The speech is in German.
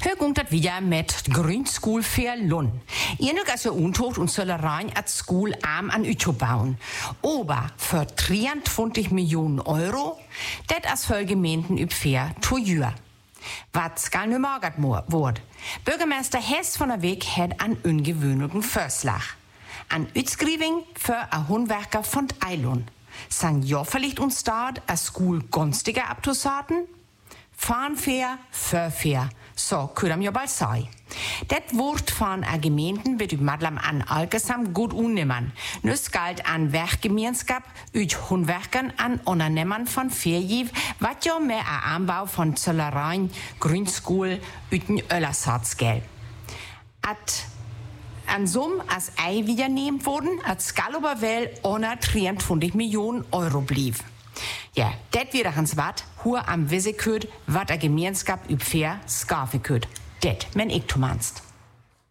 Högungt dat wieder mit Grundschule für Lund. Ihr nuk also untocht und soll rein at School arm an Uto bauen. Aber für 23 Millionen Euro, det as für Gemeinden üb fair to Jür. Was skal nu morgen word? Bürgermeister Hess von der Weg hat einen ungewöhnlichen Vorschlag. An Utskriving für ein Handwerker von Eilund. San ja vielleicht uns dort a School günstiger abzusaten? Fahren fair, so können wir bald sein. Das Wort von a Gemeinden wird Madlam an allgesam gut unnehmen. Nüs galt an Werkgemeinschaft üt Handwerkern an Unternehmern von Vierjiv, wat jo mehr a Anbau von Zöllereien, Grundschule, üten Öllersatz gel. An Summe als Ei wieder nehmen wurden, als Skaloberwell 123 Millionen Euro blieb. Ja, det wird ans wat, hur am Wisse kürt, wat a Gemeinschaft üb fair skafe kürt. Det, men ich tu meinst.